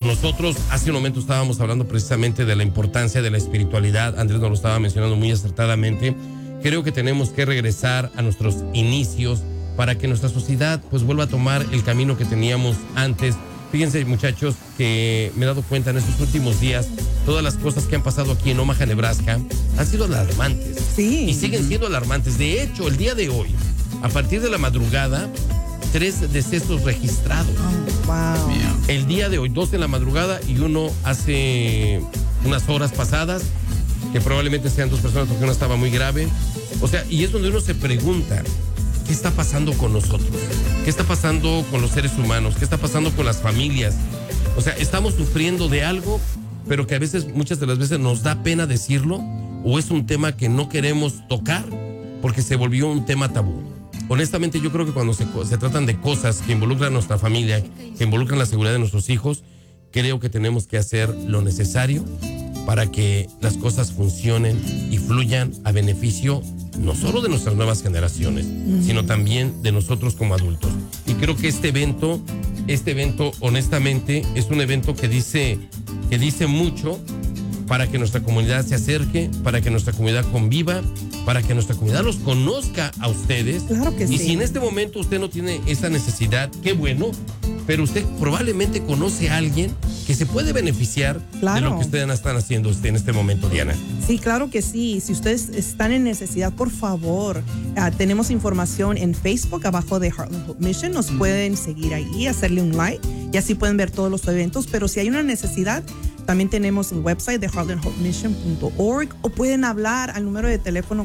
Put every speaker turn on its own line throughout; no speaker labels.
nosotros. Hace un momento estábamos hablando precisamente de la importancia de la espiritualidad. Andrés nos lo estaba mencionando muy acertadamente. Creo que tenemos que regresar a nuestros inicios para que nuestra sociedad pues vuelva a tomar el camino que teníamos antes. Fíjense, muchachos, que me he dado cuenta en estos últimos días, todas las cosas que han pasado aquí en Omaha, Nebraska, han sido alarmantes.
Sí.
Y siguen siendo alarmantes. De hecho, el día de hoy, a partir de la madrugada, 3 decesos registrados.
Oh, wow.
El día de hoy, 2 en la madrugada y uno hace unas horas pasadas, que probablemente sean 2 personas porque uno estaba muy grave. O sea, y es donde uno se pregunta, ¿qué está pasando con nosotros? ¿Qué está pasando con los seres humanos? ¿Qué está pasando con las familias? O sea, estamos sufriendo de algo, pero que a veces, muchas de las veces nos da pena decirlo, o es un tema que no queremos tocar porque se volvió un tema tabú. Honestamente, yo creo que cuando se tratan de cosas que involucran a nuestra familia, que involucran la seguridad de nuestros hijos, creo que tenemos que hacer lo necesario para que las cosas funcionen y fluyan a beneficio no solo de nuestras nuevas generaciones, sino también de nosotros como adultos. Y creo que este evento, honestamente, es un evento que dice mucho para que nuestra comunidad se acerque, para que nuestra comunidad conviva, para que nuestra comunidad los conozca a ustedes.
Claro que sí.
Y si en este momento usted no tiene esa necesidad, qué bueno, pero usted probablemente conoce a alguien que se puede beneficiar de lo que ustedes están haciendo en este momento, Diana.
Sí, claro que sí. Si ustedes están en necesidad, por favor, tenemos información en Facebook abajo de Heartland Hope Mission. Nos pueden seguir ahí, hacerle un like y así pueden ver todos los eventos. Pero si hay una necesidad, también tenemos el website de heartlandhopemission.org o pueden hablar al número de teléfono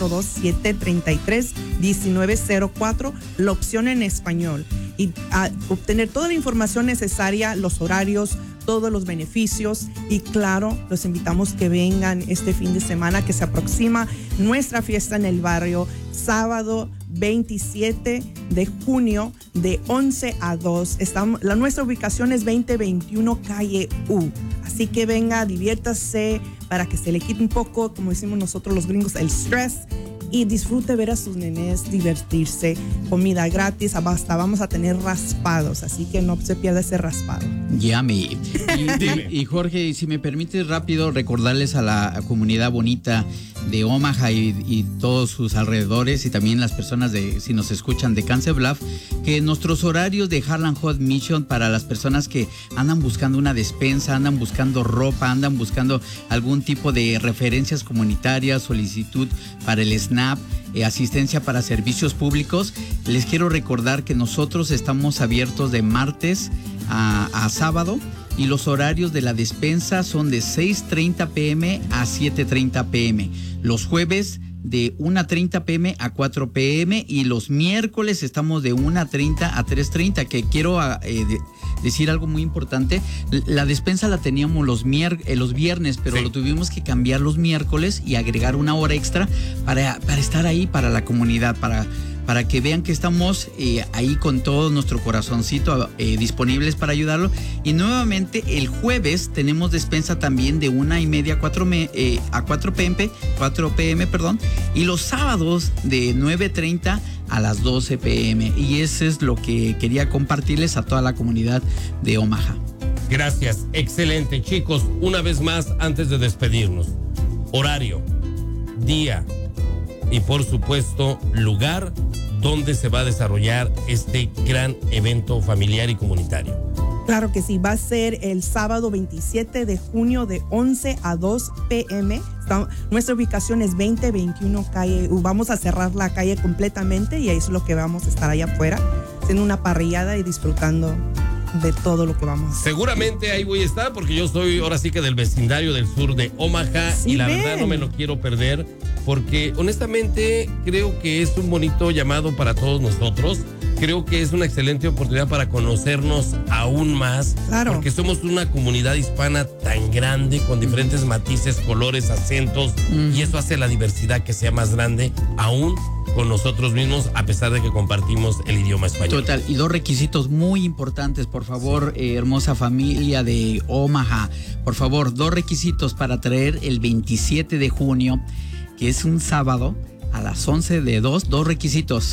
402-733-1904, la opción en español, y obtener toda la información necesaria, los horarios, todos los beneficios. Y claro, los invitamos que vengan este fin de semana que se aproxima nuestra fiesta en el barrio, sábado 27 de junio de 11 a 2. Nuestra ubicación es 2021 calle U. Así que venga, diviértase para que se le quite un poco, como decimos nosotros los gringos, el stress, y disfrute ver a sus nenes divertirse, comida gratis, hasta vamos a tener raspados, así que no se pierda ese raspado.
Yummy. Y Jorge, si me permites rápido recordarles a la comunidad bonita de Omaha y todos sus alrededores, y también las personas si nos escuchan de Council Bluff, que nuestros horarios de Heartland Hope Mission para las personas que andan buscando una despensa, andan buscando ropa, andan buscando algún tipo de referencias comunitarias, solicitud para el SNAP, asistencia para servicios públicos, les quiero recordar que nosotros estamos abiertos de martes a sábado, y los horarios de la despensa son de 6:30 p.m. a 7:30 p.m. Los jueves de 1:30 p.m. a 4 p.m. y los miércoles estamos de 1:30 a 3:30, que quiero decir algo muy importante. La despensa la teníamos los viernes, pero lo tuvimos que cambiar los miércoles y agregar una hora extra para estar ahí para la comunidad, para que vean que estamos ahí con todo nuestro corazoncito disponibles para ayudarlo. Y nuevamente el jueves tenemos despensa también de 1:30 a 4 p.m., y los sábados de 9:30 a las 12 p.m. Y eso es lo que quería compartirles a toda la comunidad de Omaha.
Gracias, excelente. Chicos, una vez más, antes de despedirnos, horario, día y por supuesto lugar donde se va a desarrollar este gran evento familiar y comunitario.
Claro que sí, va a ser el sábado 27 de junio de 11 a 2 p.m. Nuestra ubicación es 2021 calle U. Vamos a cerrar la calle completamente y ahí es lo que vamos a estar allá afuera, haciendo una parrillada y disfrutando de todo lo que vamos a hacer.
Seguramente ahí voy a estar porque yo soy ahora sí que del vecindario del sur de Omaha, y la verdad no me lo quiero perder porque honestamente creo que es un bonito llamado para todos nosotros. Creo que es una excelente oportunidad para conocernos aún más, porque somos una comunidad hispana tan grande, con diferentes matices, colores, acentos, y eso hace la diversidad que sea más grande aún con nosotros mismos, a pesar de que compartimos el idioma español.
Total, y 2 requisitos muy importantes, por favor, hermosa familia de Omaha, por favor, 2 requisitos para traer el 27 de junio, que es un sábado, a las 11 de 2 requisitos.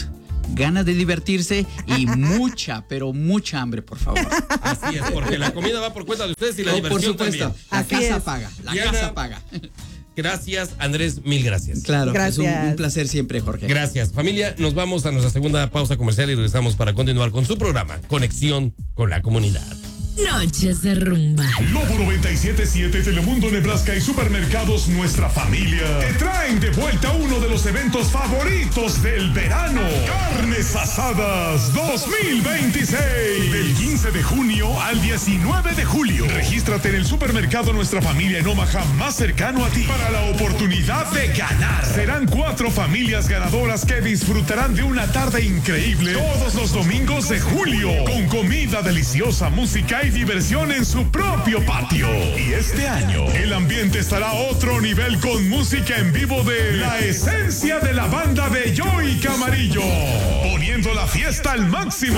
ganas de divertirse y mucha, pero mucha hambre, por favor.
Así es, porque la comida va por cuenta de ustedes y la diversión
por supuesto,
también.
la
Así
casa
es.
paga, la
Diana,
casa paga.
Gracias, Andrés, mil gracias.
Claro,
Gracias.
es un placer siempre, Jorge.
Gracias, familia. Nos vamos a nuestra segunda pausa comercial y regresamos para continuar con su programa, Conexión con la Comunidad.
Noches de rumba.
Lobo 97.7, Telemundo, Nebraska y Supermercados Nuestra Familia te traen de vuelta uno de los eventos favoritos del verano. Carnes Asadas 2026. Del 15 de junio al 19 de julio. Regístrate en el Supermercado Nuestra Familia en Omaha más cercano a ti para la oportunidad de ganar. Serán 4 familias ganadoras que disfrutarán de una tarde increíble todos los domingos de julio. Con comida deliciosa, música y diversión en su propio patio. Y este año el ambiente estará a otro nivel con música en vivo de la esencia de la banda de Joey Camarillo, poniendo la fiesta al máximo.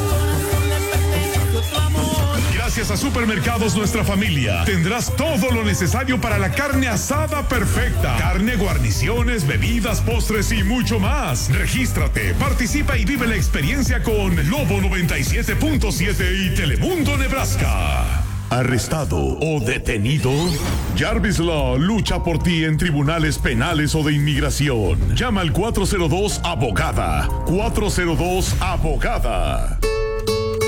Gracias a Supermercados Nuestra Familia tendrás todo lo necesario para la carne asada perfecta. Carne, guarniciones, bebidas, postres y mucho más. Regístrate, participa y vive la experiencia con Lobo 97.7 y Telemundo Nebraska. ¿Arrestado o detenido? Jarvis Law lucha por ti en tribunales penales o de inmigración. Llama al 402 Abogada. 402 Abogada.